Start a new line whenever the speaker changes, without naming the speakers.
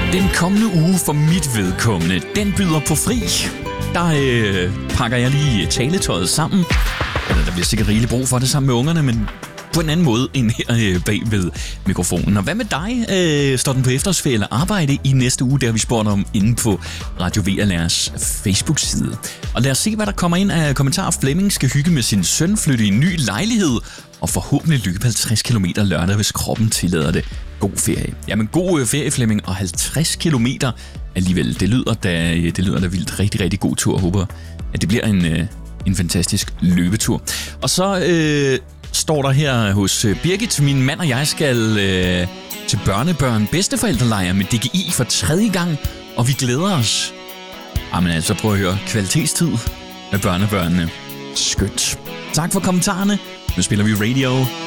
Den kommende uge for mit vedkommende, den byder på fri. Der pakker jeg lige taletøjet sammen. Eller der bliver sikkert rigeligt brug for det sammen med ungerne, men på en anden måde end her bag ved mikrofonen. Og hvad med dig? Står den på efterårsferie eller arbejde i næste uge? Der har vi spurgt om inde på Radio VLR's Facebook-side. Og lad os se, hvad der kommer ind af kommentarer. Flemming skal hygge med sin søn, flytte i en ny lejlighed og forhåbentlig løbe 50 km lørdag, hvis kroppen tillader det. God ferie. Jamen god ferie, Flemming, og 50 kilometer alligevel. Det lyder da vildt. Rigtig, rigtig god tur. Jeg håber, at det bliver en fantastisk løbetur. Og så står der her hos Birgit, min mand og jeg skal til børnebørn bedsteforældrelejr med DGI for 3. gang, og vi glæder os. Jamen altså, prøv at høre. Kvalitetstid med børnebørnene. Skønt. Tak for kommentarerne. Nu spiller vi Radio.